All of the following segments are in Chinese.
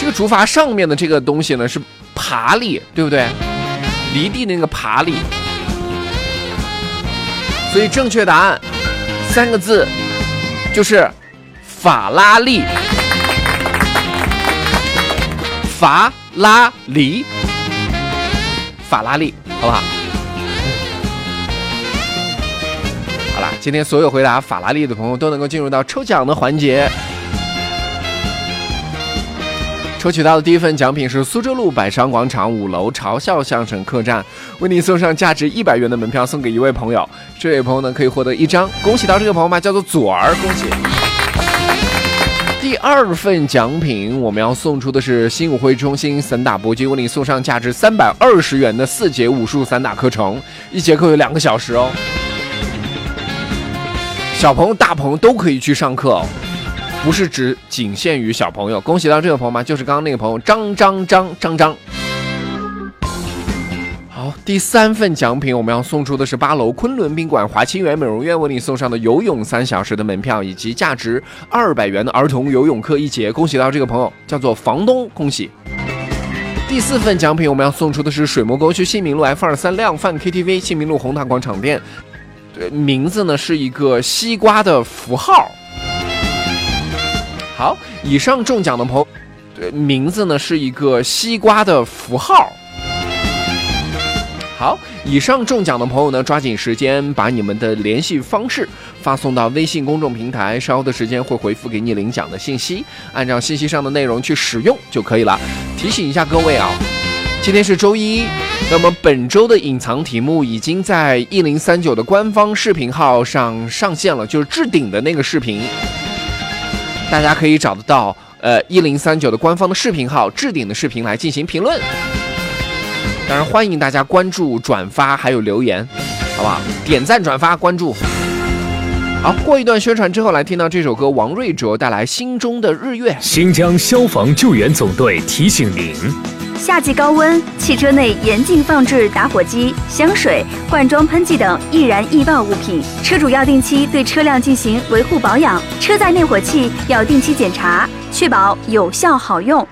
这个竹筏上面的这个东西呢是爬犁，对不对？犁地那个爬犁。所以正确答案3个字就是法拉利。法拉利，法拉利，好不好？好了，今天所有回答法拉利的朋友都能够进入到抽奖的环节。抽取到的第一份奖品是苏州路百商广场5楼嘲笑相声客栈，为你送上价值100元的门票，送给一位朋友。这位朋友呢可以获得1张，恭喜到这个朋友吧，叫做左儿，恭喜。第2份奖品我们要送出的是新武会中心散打搏击，为你送上价值320元的4节武术散打课程，1节课有2个小时哦。小朋友大朋友都可以去上课哦，不是仅限于小朋友。恭喜到这个朋友吗？就是刚刚那个朋友张。好，第3份奖品我们要送出的是8楼昆仑宾馆华清源美容院为你送上的游泳3小时的门票，以及价值200元的儿童游泳课1节。恭喜到这个朋友，叫做房东，恭喜。第4份奖品我们要送出的是水磨沟区新民路 F23 量贩 KTV 新民路宏大广场店，名字呢是一个西瓜的符号。好，以上中奖的朋友，名字呢是一个西瓜的符号。好，以上中奖的朋友呢，抓紧时间把你们的联系方式发送到微信公众平台，稍后的时间会回复给你领奖的信息，按照信息上的内容去使用就可以了。提醒一下各位啊，今天是周一，那么本周的隐藏题目已经在1039的官方视频号上线了，就是置顶的那个视频，大家可以找得到1039的官方的视频号置顶的视频来进行评论。当然欢迎大家关注、转发还有留言，好不好？点赞、转发、关注。好，过一段宣传之后，来听到这首歌，王瑞哲带来《心中的日月》。 新疆消防救援总队提醒您： 夏季高温，汽车内严禁放置打火机、香水、罐装喷剂等易燃易爆物品。车主要定期对车辆进行维护保养，车载灭火器要定期检查，确保有效好用。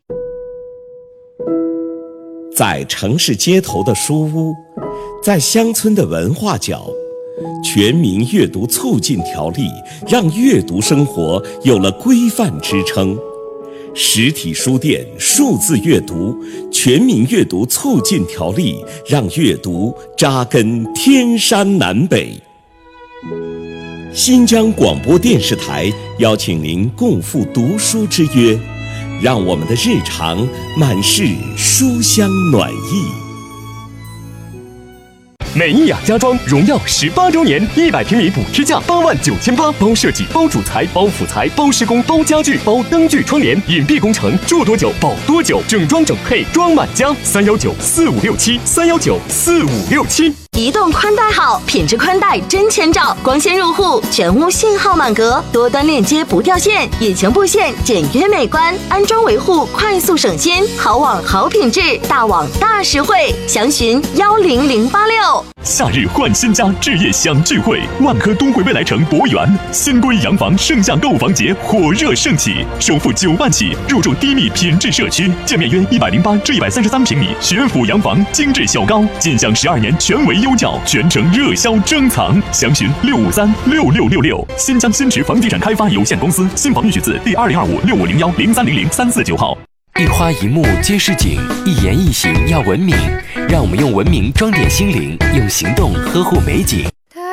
在城市街头的书屋，在乡村的文化角，全民阅读促进条例让阅读生活有了规范支撑。实体书店数字阅读，全民阅读促进条例让阅读扎根天山南北。新疆广播电视台邀请您共赴读书之约，让我们的日常满是书香暖意。 美意雅家装荣耀18周年，100平米补贴价89800，包设计、包主材、包辅材、包施工、包家具、包灯具窗帘，隐蔽工程，住多久保多久，整装整配装满家。3194567，3194567。 移动宽带好，品质宽带真千兆，光纤入户，全屋信号满格，多端链接不掉线，隐形布线简约美观，安装维护快速省心，好网好品质，大网大实惠，详询10086。 夏日换新家，置业享聚会，万科东汇未来城博园新规洋房盛夏购房节火热盛起，首付9万起，入住低密品质社区，建面约108至133平米学府洋房，精致小高，尽享12年全为优教，全程热销珍藏，详询6536666。新疆新池房地产开发有限公司，新房预取自第2025650103003499号。 一花一木皆是景，一言一行要文明，让我们用文明装点心灵，用行动呵护美景。